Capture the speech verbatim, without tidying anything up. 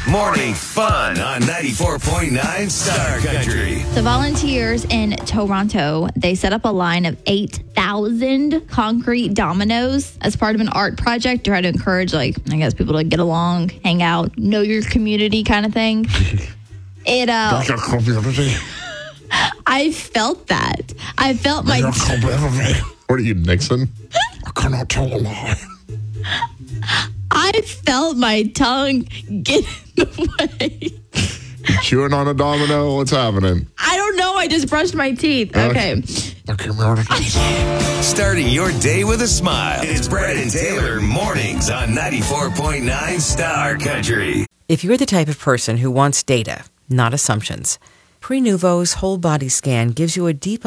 Morning fun on ninety-four point nine Star Country. The volunteers in Toronto, they set up a line of eight thousand concrete dominoes as part of an art project to try to encourage, like, I guess, people to get along, hang out, know your community kind of thing. It, uh... That's your community. I felt that. I felt my... Your community. What are you, Nixon? I cannot tell a lie. I felt my tongue get in the way. Chewing on a domino? What's happening? I don't know. I just brushed my teeth. Okay. Starting your day with a smile. It's Brad and Taylor mornings on ninety-four point nine Star Country. If you're the type of person who wants data, not assumptions, Prenuvo's whole body scan gives you a deep